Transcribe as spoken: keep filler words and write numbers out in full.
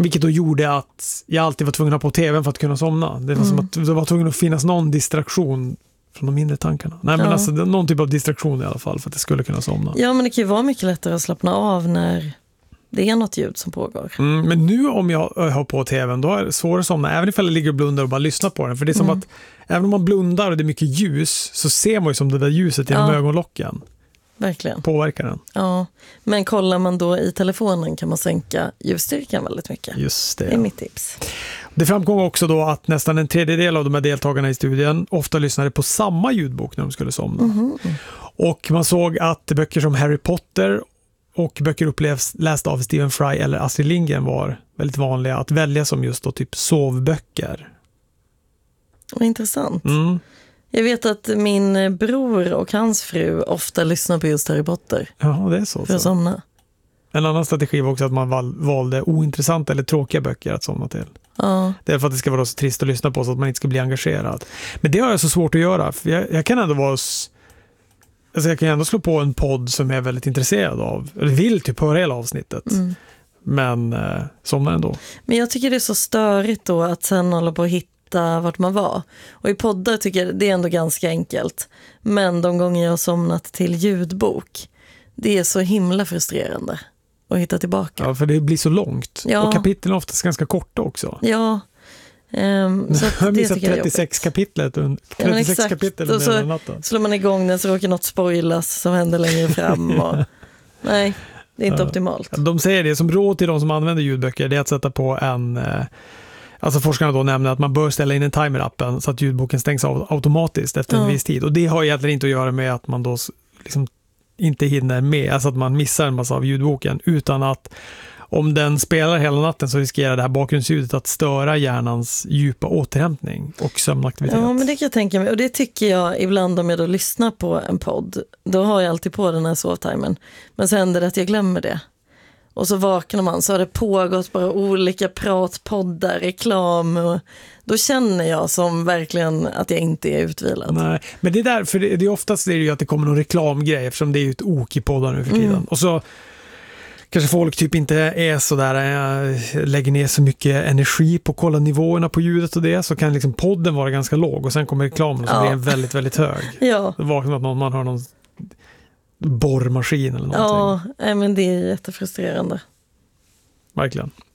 Vilket då gjorde att jag alltid var tvungen att ha på tvn för att kunna somna. Det var mm. som att det var tvungen att finnas någon distraktion från de mindre tankarna. Nej, men ja. alltså någon typ av distraktion i alla fall för att det skulle kunna somna. Ja, men det kan ju vara mycket lättare att slappna av när det är något ljud som pågår. Mm, men nu om jag har på tvn, då är det svårare att somna. Även ifall jag ligger och blundar och bara lyssnar på den. För det är som mm. att även om man blundar och det är mycket ljus, så ser man ju som det där ljuset genom ja. ögonlocken. Verkligen. Påverkar den. Ja, men kollar man då i telefonen kan man sänka ljusstyrkan väldigt mycket. Just det. Det är mitt tips. Det framkom också då att nästan en tredjedel av de här deltagarna i studien ofta lyssnade på samma ljudbok när de skulle somna. Mm-hmm. Och man såg att böcker som Harry Potter och böcker upplevs lästa av Stephen Fry eller Astrid Lindgren var väldigt vanliga att välja som just då typ sovböcker. Vad intressant. Mm. Jag vet att min bror och hans fru ofta lyssnar på just Harry Potter. Ja, det är så. För att somna. En annan strategi var också att man val- valde ointressanta eller tråkiga böcker att somna till. Ja. Det är för att det ska vara så trist att lyssna på så att man inte ska bli engagerad. Men det har jag så svårt att göra. För jag, jag kan ändå vara... Alltså jag kan ändå slå på en podd som jag är väldigt intresserad av. Eller vill typ höra hela avsnittet. Mm. Men eh, somnar ändå. Men jag tycker det är så störigt då att sen hålla på att hitta vart man var. Och i poddar tycker jag det är ändå ganska enkelt. Men de gånger jag har somnat till ljudbok, det är så himla frustrerande att hitta tillbaka. Ja, för det blir så långt. Ja. Och kapitlen är oftast ganska korta också. Ja. Um, så jag har missat trettiosex kapitlet trettiosex ja, kapitel och så slår man igång den så råkar något spoilas som händer längre fram. Och... Nej, det är inte ja. optimalt. De säger det som råd till de som använder ljudböcker, det är att sätta på en... Eh, alltså forskarna då nämner att man bör ställa in en timer-appen så att ljudboken stängs av automatiskt efter en ja. viss tid. Och det har egentligen inte att göra med att man då liksom inte hinner med, alltså att man missar en massa av ljudboken, utan att om den spelar hela natten så riskerar det här bakgrundsljudet att störa hjärnans djupa återhämtning och sömnaktivitet. Ja, men det kan jag tänka mig. Och det tycker jag ibland om jag då lyssnar på en podd. Då har jag alltid på den här sovtimern. Men så händer det att jag glömmer det. Och så vaknar man så har det pågått bara olika pratpoddar, reklam. Och då känner jag som verkligen att jag inte är utvilad. Nej, men det är därför det, det är oftast det är ju att det kommer någon reklamgrej eftersom det är ju ett ok i poddar nu för tiden. Mm. Och så kanske folk typ inte är så där äh, lägger ner så mycket energi på att kolla nivåerna på ljudet och det, så kan liksom podden vara ganska låg och sen kommer reklamen och så ja. blir den väldigt, väldigt hög. Ja. Det vaknar att någon, man har någon borrmaskin eller någonting. Ja, men det är jättefrustrerande. Verkligen.